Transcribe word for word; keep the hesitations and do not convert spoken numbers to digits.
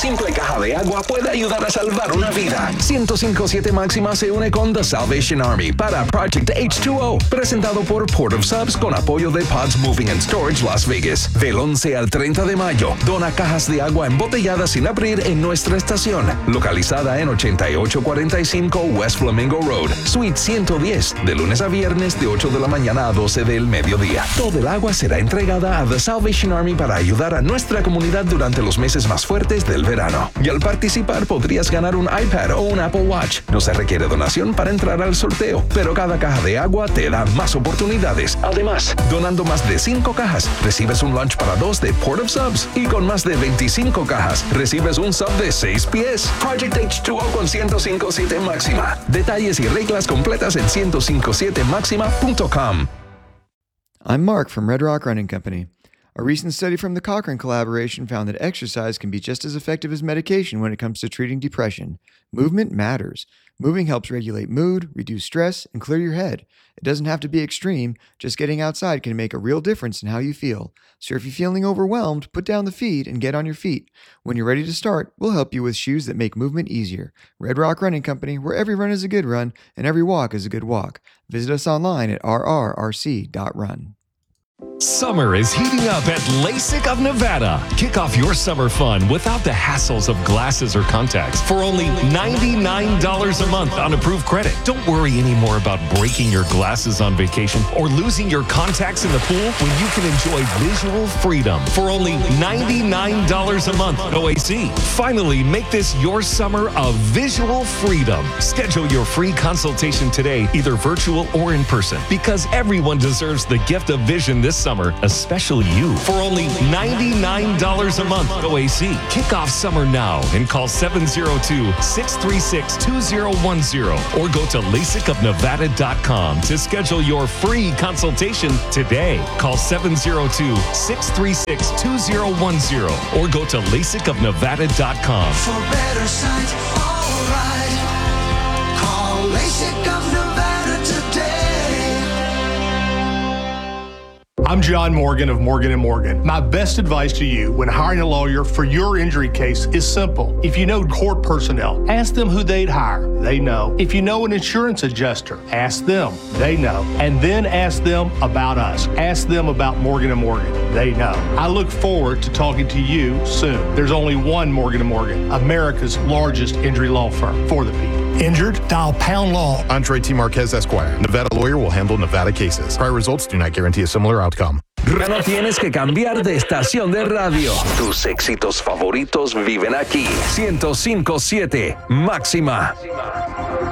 simple caja de agua puede ayudar a salvar una vida. ciento cinco punto siete Máxima se une con The Salvation Army para Project H two O, presentado por Port of Subs con apoyo de Pods Moving and Storage Las Vegas. Del once al treinta de mayo, dona cajas de agua embotelladas sin abrir en nuestra estación, localizada en ochenta y ocho cuarenta y cinco West Flamingo Road, Suite ciento diez, de lunes a viernes de ocho de la mañana a doce del mediodía. Todo el agua será entregada a The Salvation Army para ayudar a nuestra comunidad durante los meses más fuertes del verano. Y al participar podrías ganar un iPad o un Apple Watch. No se requiere donación para entrar al sorteo, pero cada caja de agua te da más oportunidades. Además, donando más de cinco cajas, recibes un lunch para dos de Port of Subs. Y con más de veinticinco cajas, recibes un sub de seis pies. Project H two O con ciento cinco punto siete Máxima. Detalles y reglas completas en ciento cinco siete máxima punto com. I'm Mark from Red Rock Running Company. A recent study from the Cochrane collaboration found that exercise can be just as effective as medication when it comes to treating depression. Movement matters. Moving helps regulate mood, reduce stress, and clear your head. It doesn't have to be extreme. Just getting outside can make a real difference in how you feel. So if you're feeling overwhelmed, put down the feed and get on your feet. When you're ready to start, we'll help you with shoes that make movement easier. Red Rock Running Company, where every run is a good run and every walk is a good walk. Visit us online at r r r c dot run. Summer is heating up at LASIK of Nevada. Kick off your summer fun without the hassles of glasses or contacts for only ninety-nine dollars a month on approved credit. Don't worry anymore about breaking your glasses on vacation or losing your contacts in the pool when you can enjoy visual freedom for only ninety-nine dollars a month. O A C. Finally, make this your summer of visual freedom. Schedule your free consultation today, either virtual or in person, because everyone deserves the gift of vision this summer, especially you, for only ninety-nine dollars a month. O A C. Kick off summer now and call seven oh two, six three six, two oh one oh or go to LASIK of Nevada dot com to schedule your free consultation today. Call seven oh two, six three six, two oh one oh or go to LASIK of Nevada dot com. For better sight, all right. Call LASIK of Nevada today. I'm John Morgan of Morgan and Morgan. My best advice to you when hiring a lawyer for your injury case is simple. If you know court personnel, ask them who they'd hire. They know. If you know an insurance adjuster, ask them. They know. And then ask them about us. Ask them about Morgan and Morgan. They know. I look forward to talking to you soon. There's only one Morgan and Morgan, America's largest injury law firm for the people. Injured? Dial Pound Law. Andre T. Marquez, Esquire. Nevada lawyer will handle Nevada cases. Prior results do not guarantee a similar outcome. No tienes que cambiar de estación de radio. Tus éxitos favoritos viven aquí. ciento cinco punto siete Máxima.